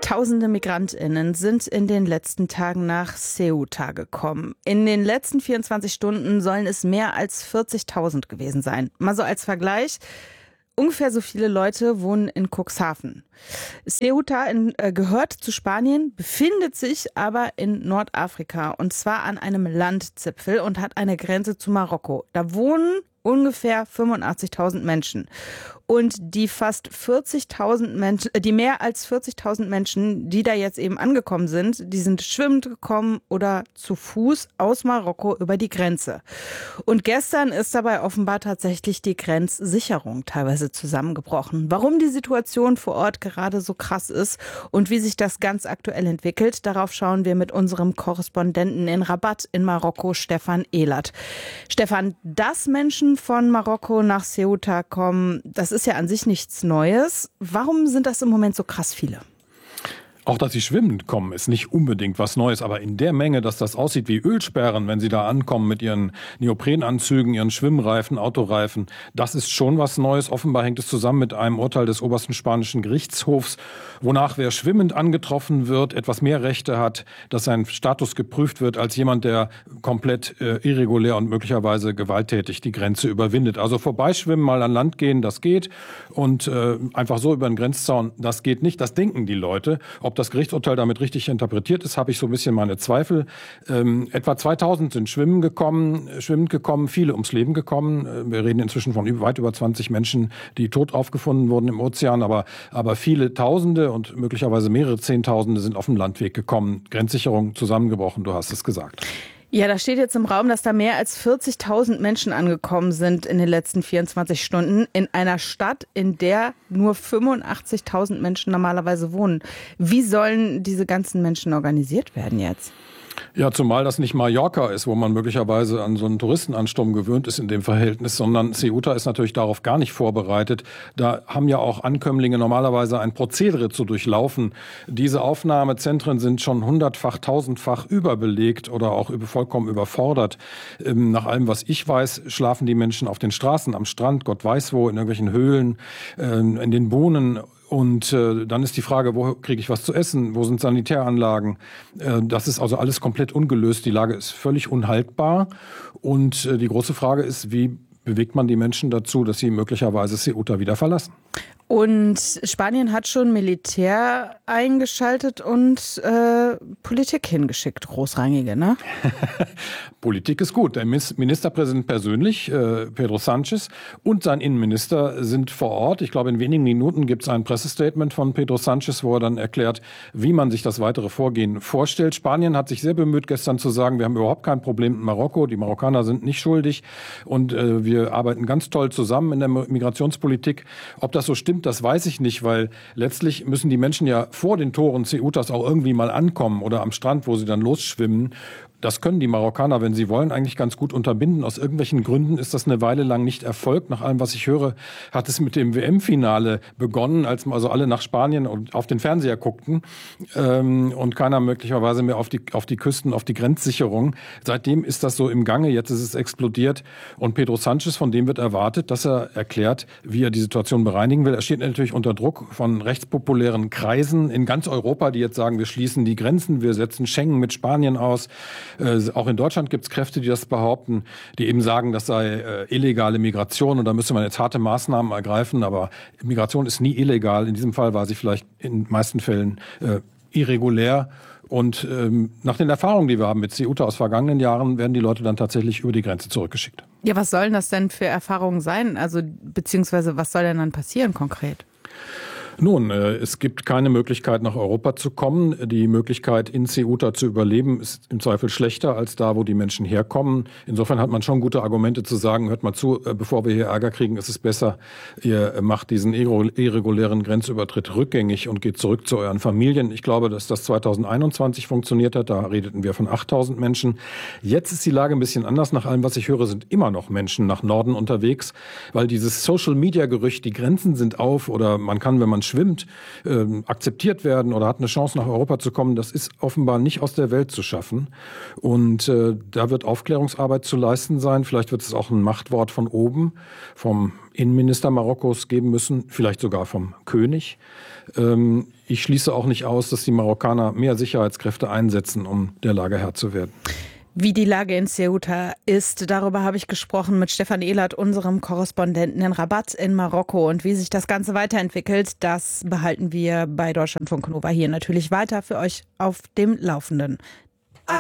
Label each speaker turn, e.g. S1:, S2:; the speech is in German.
S1: Tausende MigrantInnen sind in den letzten Tagen nach Ceuta gekommen. In den letzten 24 Stunden sollen es mehr als 40.000 gewesen sein. Mal so als Vergleich: ungefähr so viele Leute wohnen in Cuxhaven. Ceuta gehört zu Spanien, befindet sich aber in Nordafrika und zwar an einem Landzipfel und hat eine Grenze zu Marokko. Da wohnen ungefähr 85.000 Menschen. Und die fast 40.000 Menschen, die mehr als 40.000 Menschen, die da jetzt eben angekommen sind, die sind schwimmend gekommen oder zu Fuß aus Marokko über die Grenze. Und gestern ist dabei offenbar tatsächlich die Grenzsicherung teilweise zusammengebrochen. Warum die Situation vor Ort gerade so krass ist und wie sich das ganz aktuell entwickelt, darauf schauen wir mit unserem Korrespondenten in Rabat in Marokko, Stefan Ehlert. Stefan, dass Menschen von Marokko nach Ceuta kommen, das ist ja an sich nichts Neues. Warum sind das im Moment so krass viele?
S2: Auch, dass sie schwimmend kommen, ist nicht unbedingt was Neues. Aber in der Menge, dass das aussieht wie Ölsperren, wenn sie da ankommen mit ihren Neoprenanzügen, ihren Schwimmreifen, Autoreifen, das ist schon was Neues. Offenbar hängt es zusammen mit einem Urteil des obersten spanischen Gerichtshofs, wonach wer schwimmend angetroffen wird, etwas mehr Rechte hat, dass sein Status geprüft wird als jemand, der komplett irregulär und möglicherweise gewalttätig die Grenze überwindet. Also vorbeischwimmen, mal an Land gehen, das geht. Und einfach so über den Grenzzaun, das geht nicht. Das denken die Leute. Ob das Gerichtsurteil damit richtig interpretiert ist, habe ich so ein bisschen meine Zweifel. Etwa 2000 sind schwimmend gekommen, viele ums Leben gekommen. Wir reden inzwischen von weit über 20 Menschen, die tot aufgefunden wurden im Ozean. Aber viele Tausende und möglicherweise mehrere Zehntausende sind auf dem Landweg gekommen. Grenzsicherung zusammengebrochen, du hast es gesagt.
S1: Ja, da steht jetzt im Raum, dass da mehr als 40.000 Menschen angekommen sind in den letzten 24 Stunden in einer Stadt, in der nur 85.000 Menschen normalerweise wohnen. Wie sollen diese ganzen Menschen organisiert werden jetzt?
S2: Ja, zumal das nicht Mallorca ist, wo man möglicherweise an so einen Touristenansturm gewöhnt ist in dem Verhältnis, sondern Ceuta ist natürlich darauf gar nicht vorbereitet. Da haben ja auch Ankömmlinge normalerweise ein Prozedere zu durchlaufen. Diese Aufnahmezentren sind schon hundertfach, tausendfach überbelegt oder auch vollkommen überfordert. Nach allem, was ich weiß, schlafen die Menschen auf den Straßen, am Strand, Gott weiß wo, in irgendwelchen Höhlen, in den Bohnen. Und dann ist die Frage, wo kriege ich was zu essen, wo sind Sanitäranlagen? Das ist also alles komplett ungelöst. Die Lage ist völlig unhaltbar. Und die große Frage ist, wie bewegt man die Menschen dazu, dass sie möglicherweise Ceuta wieder verlassen?
S1: Und Spanien hat schon Militär eingeschaltet und Politik hingeschickt, großrangige, ne?
S2: Politik ist gut. Der Ministerpräsident persönlich, Pedro Sánchez, und sein Innenminister sind vor Ort. Ich glaube, in wenigen Minuten gibt es ein Pressestatement von Pedro Sánchez, wo er dann erklärt, wie man sich das weitere Vorgehen vorstellt. Spanien hat sich sehr bemüht, gestern zu sagen, wir haben überhaupt kein Problem mit Marokko. Die Marokkaner sind nicht schuldig und wir arbeiten ganz toll zusammen in der Migrationspolitik. Ob das so stimmt, das weiß ich nicht, weil letztlich müssen die Menschen ja vor den Toren Ceutas auch irgendwie mal ankommen oder am Strand, wo sie dann losschwimmen. Das können die Marokkaner, wenn sie wollen, eigentlich ganz gut unterbinden. Aus irgendwelchen Gründen ist das eine Weile lang nicht erfolgt. Nach allem, was ich höre, hat es mit dem WM-Finale begonnen, als also alle nach Spanien und auf den Fernseher guckten und keiner möglicherweise mehr auf die Küsten, auf die Grenzsicherung. Seitdem ist das so im Gange. Jetzt ist es explodiert. Und Pedro Sánchez, von dem wird erwartet, dass er erklärt, wie er die Situation bereinigen will. Er steht natürlich unter Druck von rechtspopulären Kreisen in ganz Europa, die jetzt sagen, wir schließen die Grenzen, wir setzen Schengen mit Spanien aus. Auch in Deutschland gibt es Kräfte, die das behaupten, die eben sagen, das sei illegale Migration und da müsste man jetzt harte Maßnahmen ergreifen. Aber Migration ist nie illegal. In diesem Fall war sie vielleicht in den meisten Fällen irregulär. Und nach den Erfahrungen, die wir haben mit Ceuta aus vergangenen Jahren, werden die Leute dann tatsächlich über die Grenze zurückgeschickt.
S1: Ja, was sollen das denn für Erfahrungen sein? Also beziehungsweise was soll denn dann passieren konkret?
S2: Nun, es gibt keine Möglichkeit, nach Europa zu kommen. Die Möglichkeit, in Ceuta zu überleben, ist im Zweifel schlechter als da, wo die Menschen herkommen. Insofern hat man schon gute Argumente zu sagen, hört mal zu, bevor wir hier Ärger kriegen, ist es besser, ihr macht diesen irregulären Grenzübertritt rückgängig und geht zurück zu euren Familien. Ich glaube, dass das 2021 funktioniert hat. Da redeten wir von 8.000 Menschen. Jetzt ist die Lage ein bisschen anders. Nach allem, was ich höre, sind immer noch Menschen nach Norden unterwegs, weil dieses Social-Media-Gerücht, die Grenzen sind auf oder man kann, wenn man schwimmt, akzeptiert werden oder hat eine Chance nach Europa zu kommen, das ist offenbar nicht aus der Welt zu schaffen. Und da wird Aufklärungsarbeit zu leisten sein. Vielleicht wird es auch ein Machtwort von oben, vom Innenminister Marokkos geben müssen, vielleicht sogar vom König. Ich schließe auch nicht aus, dass die Marokkaner mehr Sicherheitskräfte einsetzen, um der Lage Herr zu werden.
S1: Wie die Lage in Ceuta ist, darüber habe ich gesprochen mit Stefan Ehlert, unserem Korrespondenten in Rabat in Marokko. Und wie sich das Ganze weiterentwickelt, das behalten wir bei Deutschlandfunk Nova hier natürlich weiter für euch auf dem Laufenden.